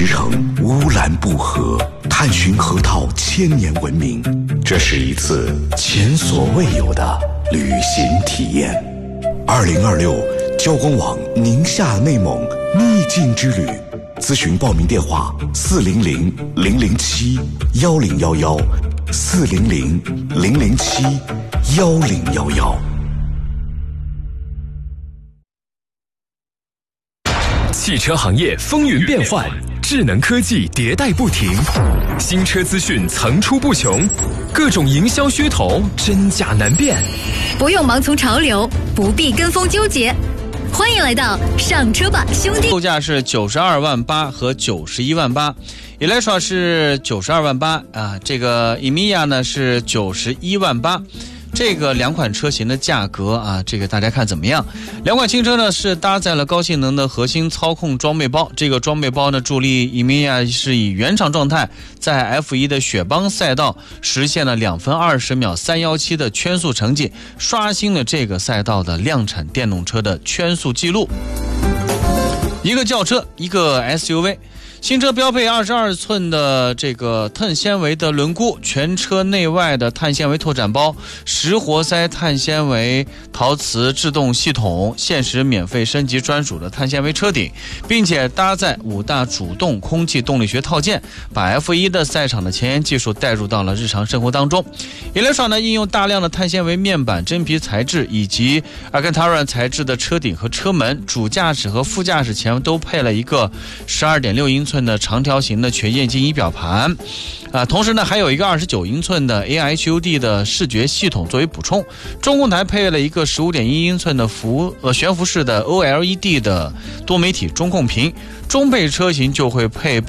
驰骋，乌兰布和，探寻河套千年文明，这是一次前所未有的旅行体验。2026交光网宁夏内蒙秘境之旅，咨询报名电话400-007-1011，400-007-1011。 汽车行业风云变幻，智能科技迭代不停，新车资讯层出不穷，各种营销噱头真假难辨。 不用盲从潮流，不必跟风纠结。欢迎来到上车吧兄弟。 售价是92万8和91万8，Electra 是92万8啊，这个 Emeya 呢是91万8。这个两款车型的价格啊，这个大家看怎么样？两款新车呢是搭载了高性能的核心操控装备包，这个装备包呢助力 Emeya 是以原厂状态在 F1 的雪邦赛道实现了2分20秒317的圈速成绩，刷新了这个赛道的量产电动车的圈速记录。一个轿车，一个 SUV。新车标配22寸的这个碳纤维的轮毂，全车内外的碳纤维拓展包，实活塞碳纤维陶瓷制动系统，限时免费升级专属的碳纤维车顶，并且搭载5大主动空气动力学套件，把 F1 的赛场的前沿技术带入到了日常生活当中。Electra 呢应用大量的碳纤维面板、真皮材质以及 Alcantara 材质的车顶和车门，主驾驶和副驾驶前都配了一个12.6英寸的长条形的全液晶仪表盘，同时呢还有一个29英寸的 AIHUD 的视觉系统作为补充。中控台配了一个15.1英寸的悬浮式的 OLED 的多媒体中控屏。中配车型就会配